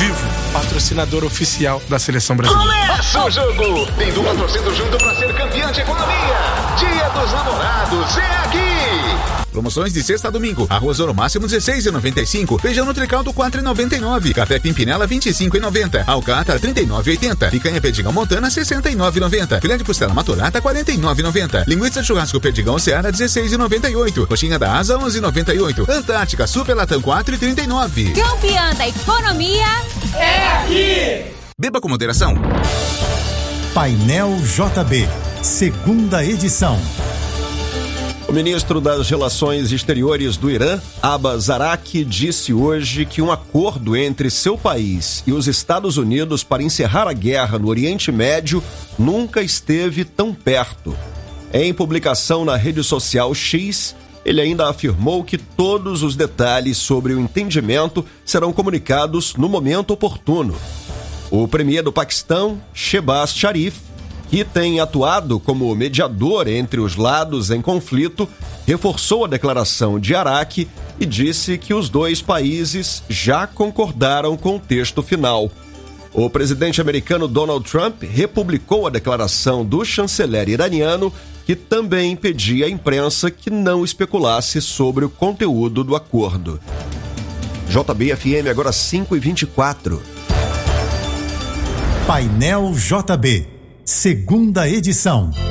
Vivo, patrocinador oficial da Seleção Brasileira. Começa o jogo! Tem dupla torcendo junto pra ser campeão de economia. Dia dos Namorados é aqui! Promoções de sexta a domingo. Arroz Ouro Máximo 16,95. Feijão Nutricaldo 4,99. Café Pimpinela 25,90. Alcatra 39,80. Picanha Perdigão Montana 69,90. Filé de costela Maturata 49,90. Linguiça churrasco Perdigão Seara 16,98. Coxinha da Asa 11,98. Antártica Super Latão 4,39. Campeã da economia é aqui! Beba com moderação. Painel JB, segunda edição. O ministro das Relações Exteriores do Irã, Abbas Araqi, disse hoje que um acordo entre seu país e os Estados Unidos para encerrar a guerra no Oriente Médio nunca esteve tão perto. Em publicação na rede social X, ele ainda afirmou que todos os detalhes sobre o entendimento serão comunicados no momento oportuno. O premier do Paquistão, Shehbaz Sharif, que tem atuado como mediador entre os lados em conflito, reforçou a declaração de Araqi e disse que os dois países já concordaram com o texto final. O presidente americano Donald Trump republicou a declaração do chanceler iraniano, que também pedia à imprensa que não especulasse sobre o conteúdo do acordo. JB-FM agora 5h24. Painel JB, segunda edição.